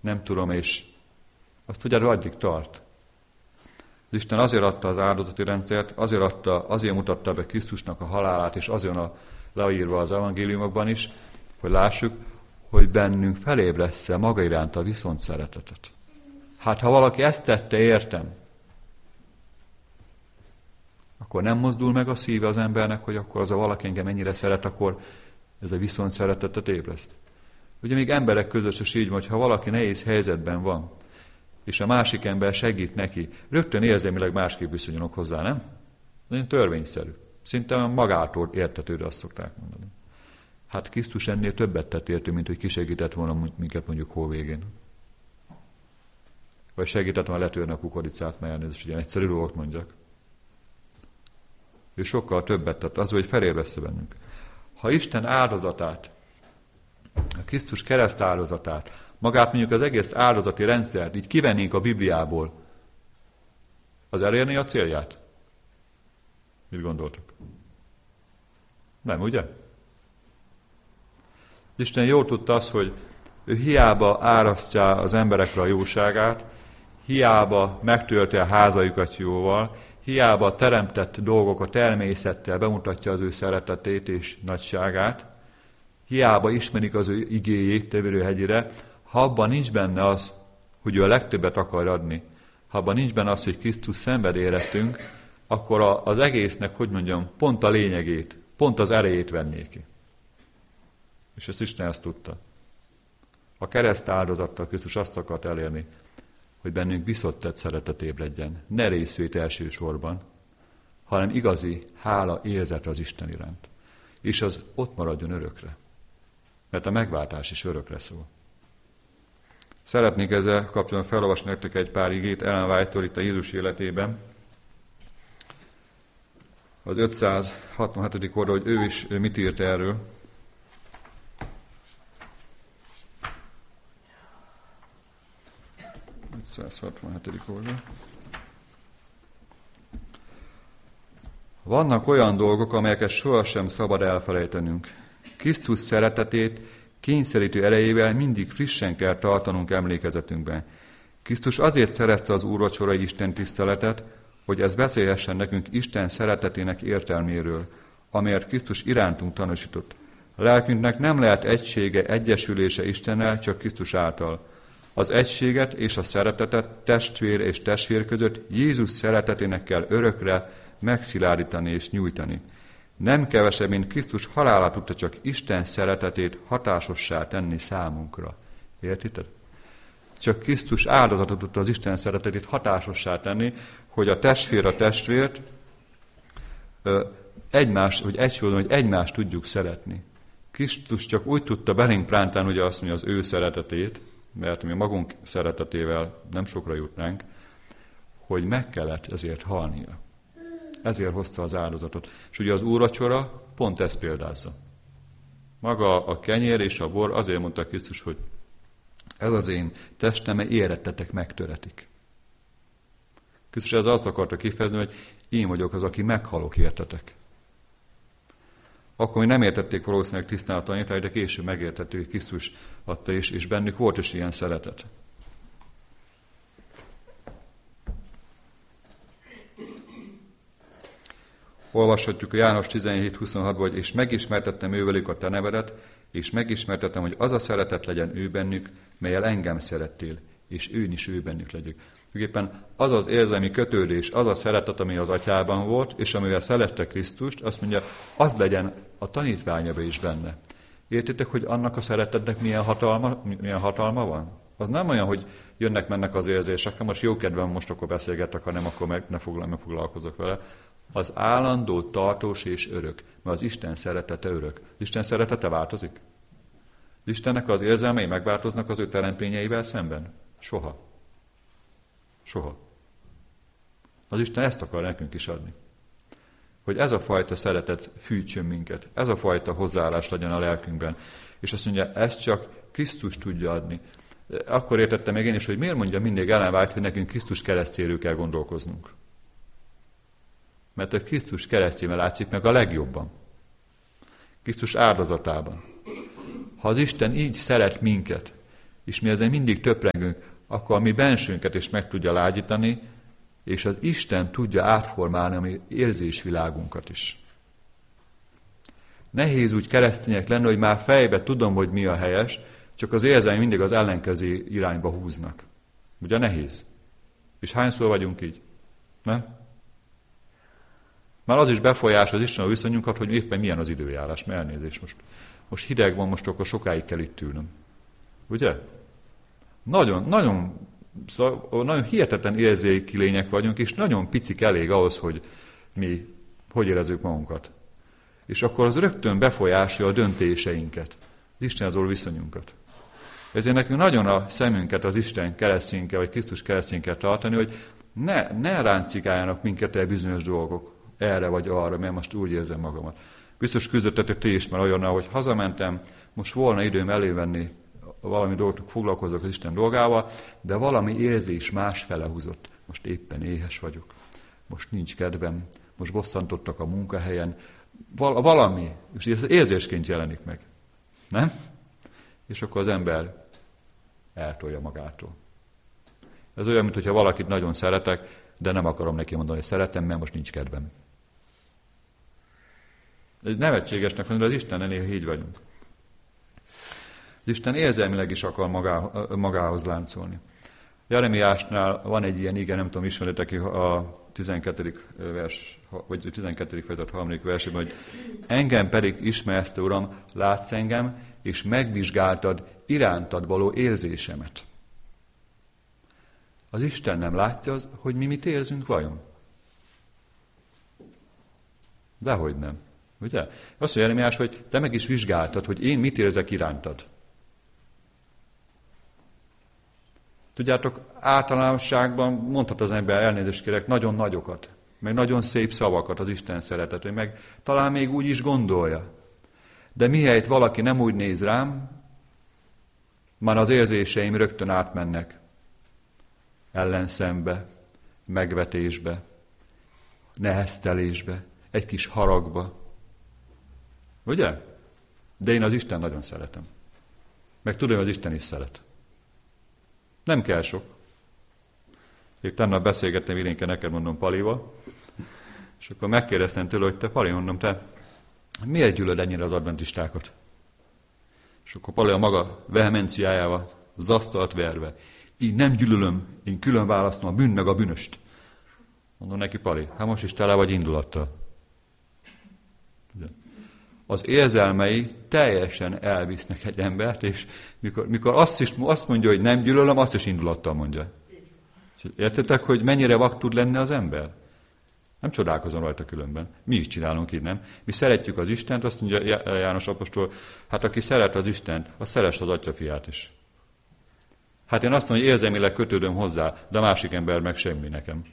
nem tudom, és azt tudjátok, addig tart. Az Isten azért adta az áldozati rendszert, azért mutatta be Krisztusnak a halálát, és azért van leírva az evangéliumokban is, hogy lássuk, hogy bennünk felébresz-e maga iránt a viszont szeretetet. Hát ha valaki ezt tette, értem, akkor nem mozdul meg a szíve az embernek, hogy akkor az a valaki engem mennyire szeret, akkor ez a viszont szeretetet ébreszt. Ugye még emberek között is így van, hogy ha valaki nehéz helyzetben van, és a másik ember segít neki, rögtön érzelmileg másképp viszonyulok hozzá, nem? Ez törvényszerű. Szinte magától értetődő, azt szokták mondani. Hát Krisztus ennél többet tett értünk, mint hogy kisegített volna minket mondjuk hó végén. Vagy segített volna letörni a kukoricát, mert ez ilyen egyszerű dolgot mondjak. Ő sokkal többet tett, az, hogy felébresz bennünk. Ha Isten áldozatát, a Krisztus kereszt áldozatát, magát mondjuk az egész áldozati rendszert így kivennénk a Bibliából, az elérné a célját? Mit gondoltok? Nem, ugye? Isten jól tudta azt, hogy ő hiába árasztja az emberekre a jóságát, hiába megtölti a házaikat jóval, hiába teremtett dolgok a természettel bemutatja az ő szeretetét és nagyságát, hiába ismerik az ő igéjét Teverőhegyire, ha abban nincs benne az, hogy ő a legtöbbet akar adni, ha abban nincs benne az, hogy Krisztus szenved érettünk, akkor az egésznek, hogy mondjam, pont a lényegét, pont az erejét venné ki. És ezt Isten ezt tudta. A kereszt áldozattal Krisztus azt akart elérni, hogy bennünk viszottett szeretet ébredjen. Ne részvét elsősorban, hanem igazi hála érzet az Isten iránt. És az ott maradjon örökre. Mert a megváltás is örökre szól. Szeretnék ezzel kapcsolatban felolvasni nektek egy pár igét Ellen White-tól itt a Jézus életében. Az 567. oldal, hogy ő is mit írt erről. oldal. Vannak olyan dolgok, amelyeket sohasem szabad elfelejtenünk. Krisztus szeretetét kényszerítő erejével mindig frissen kell tartanunk emlékezetünkben. Krisztus azért szerezte az úrvacsorai Isten tiszteletet, hogy ez beszélhessen nekünk Isten szeretetének értelméről, amelyet Krisztus irántunk tanúsított. A lelkünknek nem lehet egysége, egyesülése Istennel, csak Krisztus által. Az egységet és a szeretetet testvér és testvér között Jézus szeretetének kell örökre megszilárdítani és nyújtani. Nem kevesebb, mint Krisztus halálát tudta csak Isten szeretetét hatásossá tenni számunkra. Értitek? Csak Krisztus áldozatot tudta az Isten szeretetét hatásossá tenni, hogy a testvért egymást tudjuk szeretni. Krisztus csak úgy tudta belénk prántán, ugye azt mondja, az ő szeretetét, mert mi magunk szeretetével nem sokra jutnánk, hogy meg kellett ezért halnia. Ezért hozta az áldozatot. És ugye az úrvacsora pont ezt példázza. Maga a kenyér és a bor azért mondta Krisztus, hogy ez az én testem, érettetek megtöretik. Krisztus ez azt akarta kifejezni, hogy én vagyok az, aki meghalok értetek. Akkor még nem értették valószínűleg tisztán a tanítványok, de később megértették, hogy Krisztus adta is, és bennük volt is ilyen szeretet. Olvashatjuk a János 17:26-ban, hogy és megismertettem ővelük a te nevedet, és megismertettem, hogy az a szeretet legyen ő bennük, melyel engem szerettél, és én is ő bennük legyek. Tulajdonképpen az az érzelmi kötődés, az a szeretet, ami az atyában volt, és amivel szerette Krisztust, azt mondja, az legyen a tanítványaba is benne. Értitek, hogy annak a szeretetnek milyen hatalma van? Az nem olyan, hogy jönnek-mennek az érzések, ha most jó kedvem, most akkor beszélgetek, ha nem, akkor ne foglalkozok vele. Az állandó, tartós és örök, mert az Isten szeretete örök. Az Isten szeretete változik? Az Istennek az érzelmei megváltoznak az ő teremtményeivel szemben? Soha. Soha. Az Isten ezt akar nekünk is adni. Hogy ez a fajta szeretet fűtsön minket, ez a fajta hozzáállás legyen a lelkünkben. És azt mondja, ezt csak Krisztus tudja adni. Akkor értettem meg én is, hogy miért mondja mindig Ellen White, hogy nekünk Krisztus keresztjéről kell gondolkoznunk. Mert a Krisztus keresztjében látszik meg a legjobban. Krisztus áldozatában. Ha az Isten így szeret minket, és mi ezen mindig töprengünk, akkor mi bensőnket is meg tudja lágyítani, és az Isten tudja átformálni a mi érzésvilágunkat is. Nehéz úgy keresztények lenni, hogy már fejbe tudom, hogy mi a helyes, csak az érzelmi mindig az ellenkező irányba húznak. Ugye nehéz? És hányszor vagyunk így? Nem? Már az is befolyásol az Isten a viszonyunkat, hogy éppen milyen az időjárás, mert elnézést most hideg van, most akkor sokáig kell itt ülnöm. Ugye? Nagyon hihetetlen érzéki lények vagyunk, és nagyon picik elég ahhoz, hogy mi hogy érezzük magunkat. És akkor az rögtön befolyásolja a döntéseinket, az Istenhez való viszonyunkat. Ezért nekünk nagyon a szemünket az Isten keresztjénkkel, vagy Krisztus keresztjénkkel tartani, hogy ne ráncigáljanak minket el bizonyos dolgok, erre vagy arra, mert most úgy érzem magamat. Biztos küzdöttetek ti is már olyannal, hogy hazamentem, most volna időm elővenni valami dolgot, foglalkozok az Isten dolgával, de valami érzés másfele húzott. Most éppen éhes vagyok, most nincs kedvem, most bosszantottak a munkahelyen, valami, és ez érzésként jelenik meg. Nem? És akkor az ember eltolja magától. Ez olyan, mintha valakit nagyon szeretek, de nem akarom neki mondani, hogy szeretem, mert most nincs kedvem. Ez nevetségesnek mondani, de az Isten néha így vagyunk. Az Isten érzelmileg is akar magához láncolni. Jeremiásnál van egy ilyen ige, nem tudom, ismeritek a 12. vers, vagy 12. fejezet 3. versében, hogy engem pedig ismersz, te, Uram, látsz engem, és megvizsgáltad irántad való érzésemet. Az Isten nem látja az, hogy mi mit érzünk vajon? Dehogy nem. Ugye? Azt mondja Jeremiás, hogy te meg is vizsgáltad, hogy én mit érzek irántad. Tudjátok, általánosságban mondhat az ember, elnézést kérek, nagyon nagyokat, meg nagyon szép szavakat az Isten szeretető, meg talán még úgy is gondolja. De mihelyt valaki nem úgy néz rám, már az érzéseim rögtön átmennek ellenszembe, megvetésbe, neheztelésbe, egy kis haragba. Ugye? De én az Isten nagyon szeretem. Meg tudom, hogy az Isten is szeret. Nem kell sok. Épp tegnap beszélgettem Irénke, neked mondom Palival, és akkor megkérdeztem tőle, hogy te Pali, mondom, te miért gyűlöd ennyire az adventistákat? És akkor Pali a maga vehemenciájával, az asztalt verve, én nem gyűlölöm, én külön választom a bűn meg a bűnöst. Mondom neki, Pali, hát most is tele vagy indulattal. Az érzelmei teljesen elvisznek egy embert, és mikor azt mondja, hogy nem gyűlölöm, azt is indulattal mondja. Értitek, hogy mennyire vak tud lenni az ember? Nem csodálkozom rajta különben. Mi is csinálunk így, nem? Mi szeretjük az Istent, azt mondja János apostol, hát aki szeret az Istent, az szeress az atyafiát is. Hát én azt mondom, hogy érzelmileg kötődöm hozzá, de a másik ember meg semmi nekem.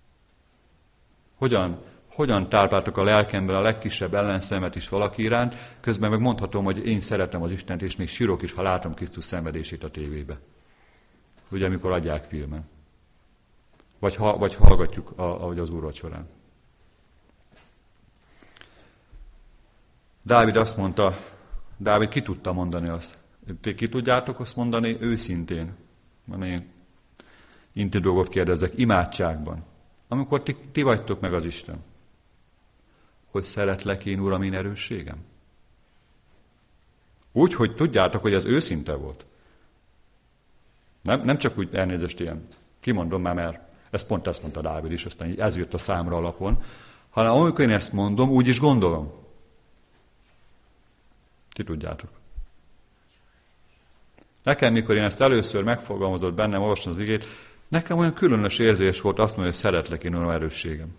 Hogyan tárpáltok a lelkemben a legkisebb ellenszemet is valaki iránt, közben meg mondhatom, hogy én szeretem az Istent, és még sírok is, ha látom Krisztus szenvedését a tévébe. Ugye, amikor adják filmen. Vagy hallgatjuk ahogy az úrvacsorán. Dávid azt mondta, Dávid ki tudta mondani azt. Ti ki tudjátok azt mondani őszintén? Én inti dolgot kérdezek, imádságban. Amikor ti vagytok meg az Isten. Hogy szeretlek én, Uram, én erősségem? Úgy, hogy tudjátok, hogy ez őszinte volt. Nem csak úgy elnézést ilyen. Kimondom már, mert ezt mondta Dávid is, aztán ez jött a számra alapon, hanem amikor én ezt mondom, úgy is gondolom. Ti tudjátok. Nekem, mikor én ezt először megfogalmazott bennem, olvastam az igét, nekem olyan különös érzés volt azt mondani, hogy szeretlek én, Uram, erősségem.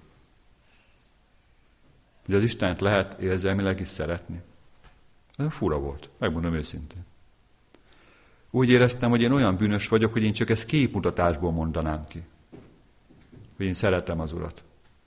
Hogy az Istent lehet érzelmileg is szeretni. Olyan fura volt, megmondom őszintén. Úgy éreztem, hogy én olyan bűnös vagyok, hogy én csak ezt képmutatásból mondanám ki. Hogy én szeretem az Urat.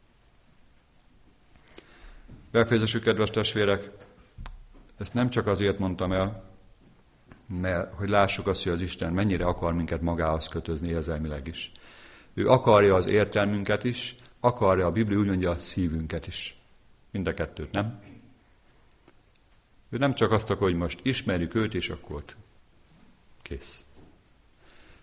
Befejezésük, kedves testvérek, ezt nem csak azért mondtam el, mert hogy lássuk azt, hogy az Isten mennyire akar minket magához kötözni érzelmileg is. Ő akarja az értelmünket is, akarja, a Biblia úgy mondja, a szívünket is. Mind a kettőt, nem? Ő nem csak azt akar, hogy most ismerjük őt, és akkor kész.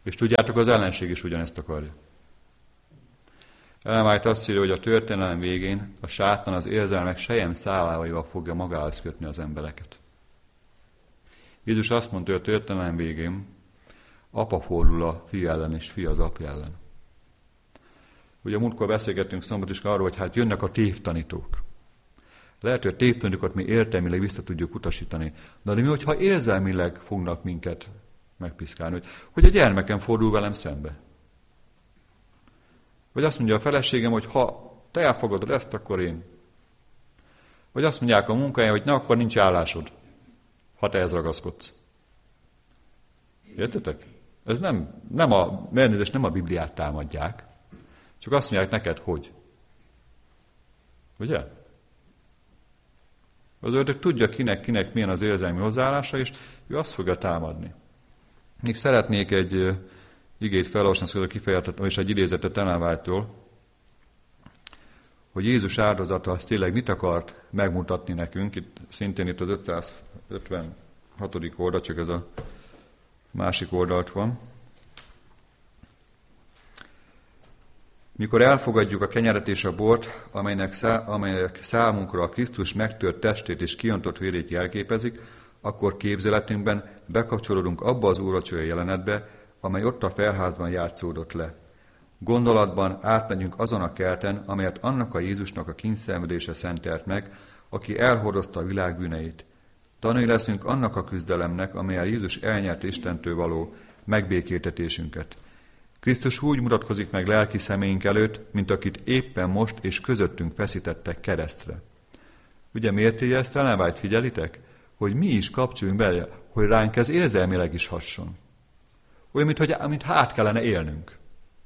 És tudjátok, az ellenség is ugyanezt akarja. Ellen White azt írja, hogy a történelem végén a sátán az érzelmek sejem szálával fogja magához kötni az embereket. Jézus azt mondta, hogy a történelem végén apa fordul a fia ellen, és fia az apja ellen. Ugye múltkor beszélgettünk szombat is arról, hogy hát jönnek a tévtanítók. Lehet, hogy a tévtanítókat mi értelmileg vissza tudjuk utasítani, de mi, hogyha érzelmileg fognak minket megpiszkálni, hogy a gyermekem fordul velem szembe. Vagy azt mondja a feleségem, hogy ha te elfogadod ezt, akkor én. Vagy azt mondják a munkáján, hogy akkor nincs állásod, ha te ez ragaszkodsz. Értetek? Ez nem a Bibliát támadják, csak azt mondják neked, hogy. Ugye? Az ördög tudja, kinek milyen az érzelmi hozzáállása, és ő azt fogja támadni. Még szeretnék egy igét felolvasni, szóval kifejezetten, és egy idézetet Ellen White-tól, hogy Jézus áldozata az tényleg mit akart megmutatni nekünk, szintén itt az 556. oldal, csak ez a másik oldalt van. Mikor elfogadjuk a kenyeret és a bort, amelyek számunkra a Krisztus megtört testét és kiontott vérét jelképezik, akkor képzeletünkben bekapcsolódunk abba az úrvacsorai jelenetbe, amely ott a felházban játszódott le. Gondolatban átmegyünk azon a kerten, amelyet annak a Jézusnak a kíndszenvedése szentelt meg, aki elhordozta a világ bűneit. Tanúi leszünk annak a küzdelemnek, amellyel Jézus elnyerte Istentől való megbékéltetésünket. Krisztus úgy mutatkozik meg lelki személyünk előtt, mint akit éppen most és közöttünk feszítettek keresztre. Ugye miért írja ezt Ellen White, figyelitek? Hogy mi is kapcsoljunk bele, hogy ránk ez érzelmileg is hasson. Olyan, mint át kellene élnünk.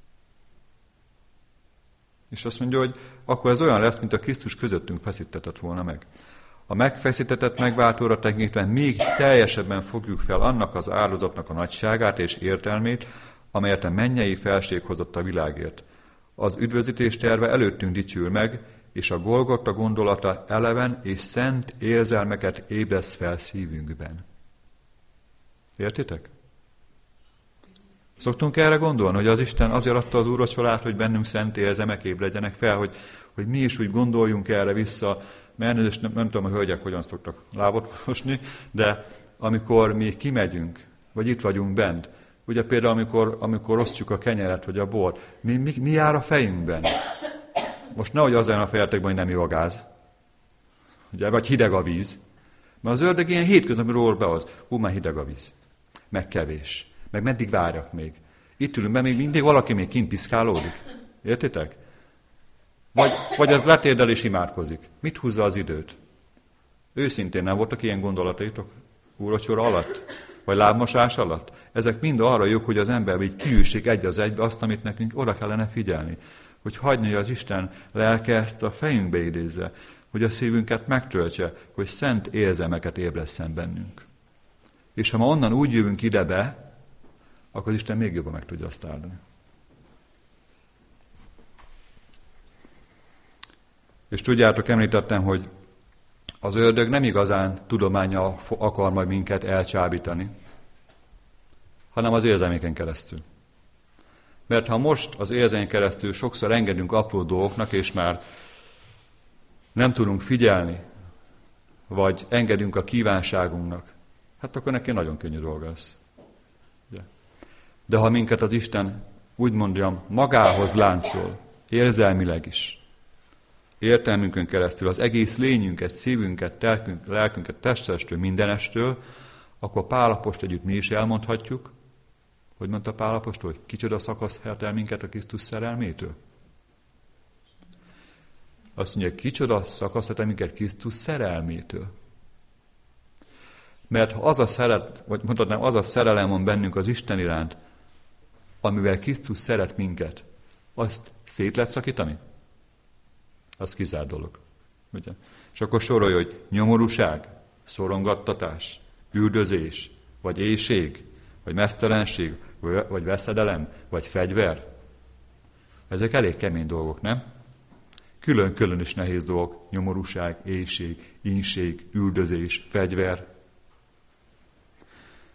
És azt mondja, hogy akkor ez olyan lesz, mint a Krisztus közöttünk feszítetett volna meg. A megfeszítetett megváltóra tekintve még teljesebben fogjuk fel annak az áldozatnak a nagyságát és értelmét, amelyet a mennyei felség hozott a világért. Az üdvözítés terve előttünk dicsül meg, és a Golgotta gondolata eleven és szent érzelmeket ébresz fel szívünkben. Értitek? Szoktunk erre gondolni, hogy az Isten azért adta az úrvacsorát, hogy bennünk szent érzelmek ébredjenek fel, hogy mi is úgy gondoljunk erre vissza, mert nem tudom, a hölgyek hogyan szoktak lábot mosni, de amikor mi kimegyünk, vagy itt vagyunk bent, ugye például amikor osztjuk a kenyeret, vagy a bort, mi jár a fejünkben? Most nehogy az legyen a fejetekben, hogy nem jó a gáz, ugye, vagy hideg a víz, mert az ördög ilyen hétköznapi ról behoz, már hideg a víz, meg kevés, meg meddig várjak még. Itt ülünk be, még mindig valaki még kint piszkálódik. Értitek? Vagy ez letérdel és imádkozik. Mit húzza az időt? Őszintén nem voltak ilyen gondolataitok úrvacsora alatt? Vagy lábmosás alatt? Ezek mind arra jók, hogy az ember így kiüssék egy az egybe azt, amit nekünk oda kellene figyelni. Hogy hagyni, hogy az Isten lelke ezt a fejünkbe idézze, hogy a szívünket megtöltse, hogy szent érzelmeket ébresszen bennünk. És ha ma onnan úgy jövünk ide be, akkor az Isten még jobban meg tudja azt áldani. És tudjátok, említettem, hogy az ördög nem igazán tudománnyal akar majd minket elcsábítani, hanem az érzelméken keresztül. Mert ha most az érzelméken keresztül sokszor engedünk apró dolgoknak, és már nem tudunk figyelni, vagy engedünk a kívánságunknak, hát akkor neki nagyon könnyű dolga lesz. De ha minket az Isten, úgy mondjam, magához láncol, érzelmileg is, értelmünkön keresztül, az egész lényünket, szívünket, lelkünket, testestől, mindenestől, akkor Pál apostol együtt mi is elmondhatjuk, hogy mondta Pál apostol, hogy kicsoda szakaszthat el minket a Krisztus szerelmétől? Azt mondja, kicsoda szakaszthat el minket Krisztus szerelmétől. Mert ha az a szerelem van bennünk az Isten iránt, amivel Krisztus szeret minket, azt szét lehet szakítani? Az kizárt dolog. Ugye? És akkor sorolja, hogy nyomorúság, szorongattatás, üldözés, vagy éhség, vagy meztelenség, vagy veszedelem, vagy fegyver. Ezek elég kemény dolgok, nem? Külön-külön is nehéz dolgok. Nyomorúság, éhség, ínség, üldözés, fegyver.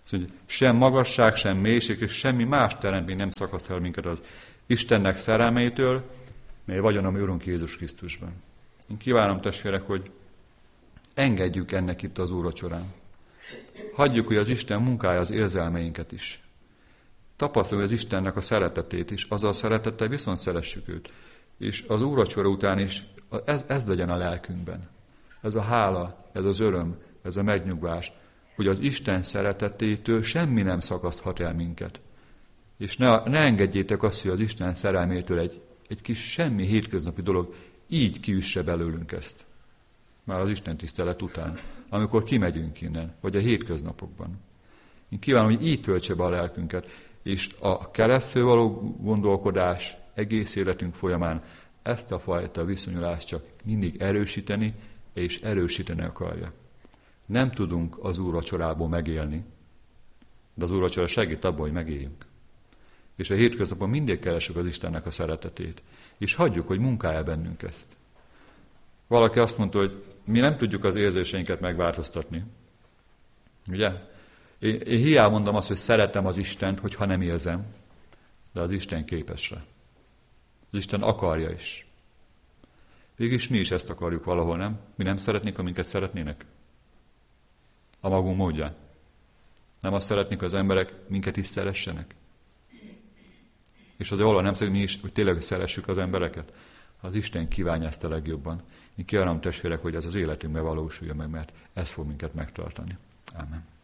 Azt mondja, sem magasság, sem mélység, és semmi más teremtmény nem szakaszt el minket az Istennek szerelmétől, mely vagyon a mi Urunk Jézus Krisztusban. Én kívánom, testvérek, hogy engedjük ennek itt az úrvacsorán. Hagyjuk, hogy az Isten munkálja az érzelmeinket is. Tapasztaljuk az Istennek a szeretetét is, azzal a szeretettel viszont szeressük őt. És az úrvacsora után is ez legyen a lelkünkben. Ez a hála, ez az öröm, ez a megnyugvás, hogy az Isten szeretetétől semmi nem szakaszthat el minket. És ne engedjétek azt, hogy az Isten szerelmétől egy kis semmi hétköznapi dolog így kiüsse belőlünk ezt. Már az Isten tisztelet után, amikor kimegyünk innen, vagy a hétköznapokban. Én kívánom, hogy így töltse be a lelkünket, és a keresztről való gondolkodás egész életünk folyamán ezt a fajta viszonyulást csak mindig erősíteni, és erősíteni akarja. Nem tudunk az úrvacsorából megélni, de az úrvacsora segít abban, hogy megéljünk. És a hétköznapon mindig keresünk az Istennek a szeretetét, és hagyjuk, hogy munkálja bennünk ezt. Valaki azt mondta, hogy mi nem tudjuk az érzéseinket megváltoztatni. Ugye? Én hiába mondom azt, hogy szeretem az Istent, hogyha nem érzem, de az Isten képes rá. Az Isten akarja is. Végülis mi is ezt akarjuk valahol, nem? Mi nem szeretnénk, amiket szeretnének? A magunk módján. Nem azt szeretnék, hogy az emberek minket is szeressenek? És azért valahol nem szeretnénk mi is, hogy tényleg szeressük az embereket? Az Isten kívánja ezt a legjobban. Én kívánom, testvérek, hogy ez az életünkben valósuljon meg, mert ez fog minket megtartani. Ámen.